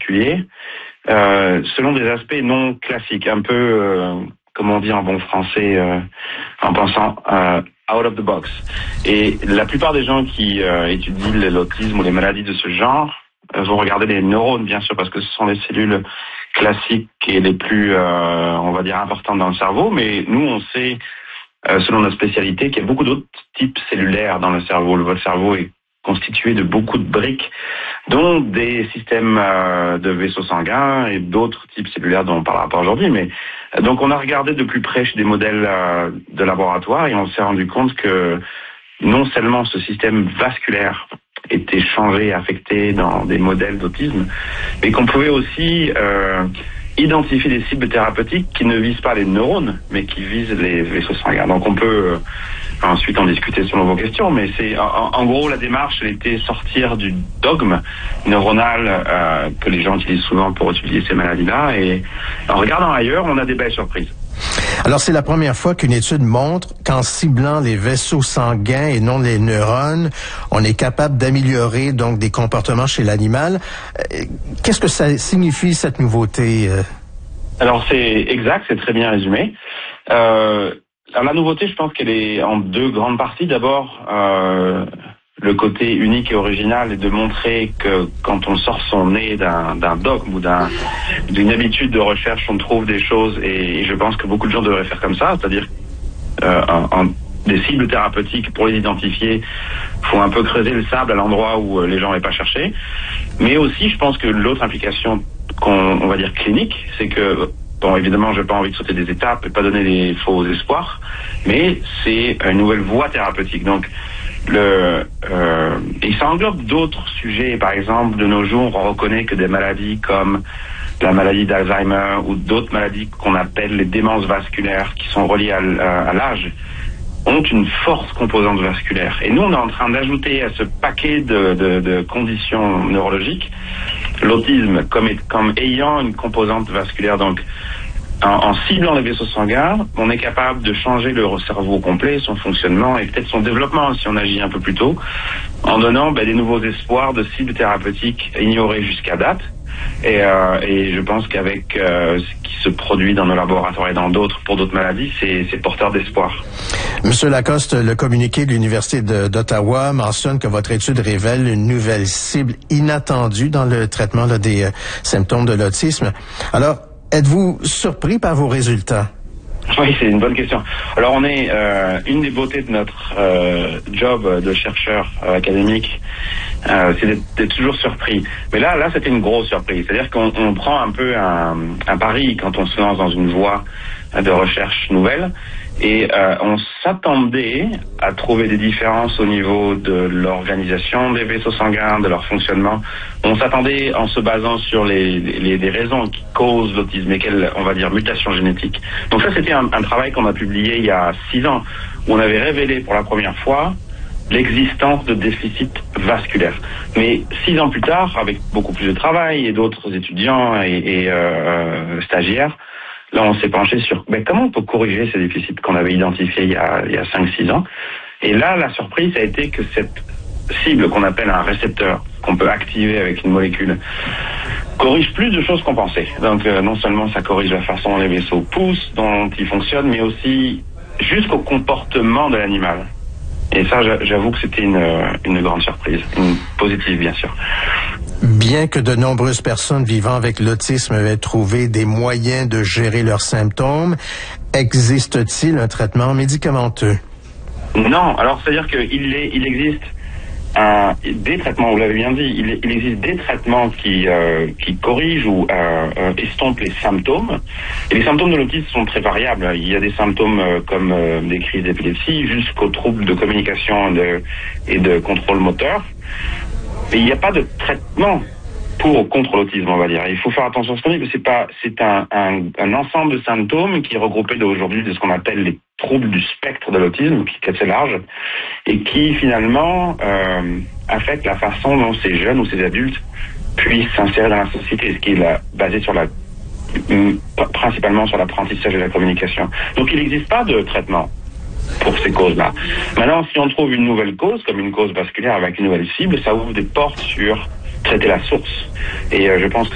particulier, selon des aspects non classiques, un peu, comme on dit en bon français, en pensant out of the box. Et la plupart des gens qui étudient l'autisme ou les maladies de ce genre vont regarder les neurones, bien sûr, parce que ce sont les cellules classiques et les plus, on va dire, importantes dans le cerveau. Mais nous, on sait, selon notre spécialité, qu'il y a beaucoup d'autres types cellulaires dans le cerveau. Votre cerveau est constitué de beaucoup de briques, dont des systèmes de vaisseaux sanguins et d'autres types cellulaires dont on ne parlera pas aujourd'hui. Mais donc on a regardé de plus près chez des modèles de laboratoire et on s'est rendu compte que non seulement ce système vasculaire était changé, affecté dans des modèles d'autisme, mais qu'on pouvait aussi identifier des cibles thérapeutiques qui ne visent pas les neurones, mais qui visent les vaisseaux sanguins. Donc on peut ensuite en discuter selon vos questions, mais c'est en gros la démarche, elle était sortir du dogme neuronal que les gens utilisent souvent pour étudier ces maladies-là, et en regardant ailleurs, on a des belles surprises. Alors, c'est la première fois qu'une étude montre qu'en ciblant les vaisseaux sanguins et non les neurones, on est capable d'améliorer donc des comportements chez l'animal. Qu'est-ce que ça signifie, cette nouveauté? Alors, c'est exact, c'est très bien résumé. Alors, la nouveauté, je pense qu'elle est en deux grandes parties. D'abord, le côté unique et original est de montrer que quand on sort son nez d'un dogme ou d'une habitude de recherche, on trouve des choses, et je pense que beaucoup de gens devraient faire comme ça, c'est-à-dire des cibles thérapeutiques, pour les identifier, faut un peu creuser le sable à l'endroit où les gens n'avaient pas cherché. Mais aussi, je pense que l'autre implication on va dire clinique, c'est que bon, évidemment, je n'ai pas envie de sauter des étapes et pas donner des faux espoirs, mais c'est une nouvelle voie thérapeutique. Donc, et ça englobe d'autres sujets. Par exemple, de nos jours, on reconnaît que des maladies comme la maladie d'Alzheimer ou d'autres maladies qu'on appelle les démences vasculaires, qui sont reliées à l'âge, ont une forte composante vasculaire. Et nous, on est en train d'ajouter à ce paquet de conditions neurologiques l'autisme comme ayant une composante vasculaire. Donc, en ciblant les vaisseaux sanguins, on est capable de changer le cerveau complet, son fonctionnement et peut-être son développement si on agit un peu plus tôt, en donnant des nouveaux espoirs de cibles thérapeutiques ignorées jusqu'à date. Et je pense qu'avec ce qui se produit dans nos laboratoires et dans d'autres, pour d'autres maladies, c'est porteur d'espoir. Monsieur Lacoste, le communiqué de l'Université d'Ottawa mentionne que votre étude révèle une nouvelle cible inattendue dans le traitement des symptômes de l'autisme. Alors, êtes-vous surpris par vos résultats? Oui, c'est une bonne question. Alors, on est une des beautés de notre job de chercheur académique, c'est d'être toujours surpris. Mais là, c'était une grosse surprise. C'est-à-dire qu'on prend un peu un pari quand on se lance dans une voie de recherche nouvelle. Et on s'attendait à trouver des différences au niveau de l'organisation des vaisseaux sanguins, de leur fonctionnement. On s'attendait en se basant sur les raisons qui causent l'autisme et quelles, on va dire, mutations génétiques. Donc ça, c'était un travail qu'on a publié il y a 6 ans, où on avait révélé pour la première fois l'existence de déficits vasculaires. Mais 6 ans plus tard, avec beaucoup plus de travail et d'autres étudiants et stagiaires, là, on s'est penché sur comment on peut corriger ces déficits qu'on avait identifiés il y a 5-6 ans. Et là, la surprise a été que cette cible qu'on appelle un récepteur, qu'on peut activer avec une molécule, corrige plus de choses qu'on pensait. Donc, non seulement ça corrige la façon dont les vaisseaux poussent, dont ils fonctionnent, mais aussi jusqu'au comportement de l'animal. Et ça, j'avoue que c'était une grande surprise, une positive, bien sûr. Bien que de nombreuses personnes vivant avec l'autisme aient trouvé des moyens de gérer leurs symptômes, existe-t-il un traitement médicamenteux? Non, alors c'est-à-dire qu'il existe des traitements, vous l'avez bien dit, il existe des traitements qui corrigent ou estompent les symptômes. Et les symptômes de l'autisme sont très variables. Il y a des symptômes comme des crises d'épilepsie jusqu'aux troubles de communication et de contrôle moteur. Mais il n'y a pas de traitement contre l'autisme, on va dire. Il faut faire attention à ce qu'on dit, parce que c'est un ensemble de symptômes qui est regroupé aujourd'hui de ce qu'on appelle les troubles du spectre de l'autisme, qui est assez large, et qui finalement affectent la façon dont ces jeunes ou ces adultes puissent s'insérer dans la société, ce qui est basé sur principalement sur l'apprentissage et la communication. Donc il n'existe pas de traitement pour ces causes-là. Maintenant, si on trouve une nouvelle cause, comme une cause vasculaire avec une nouvelle cible, ça ouvre des portes sur traiter la source. Et je pense que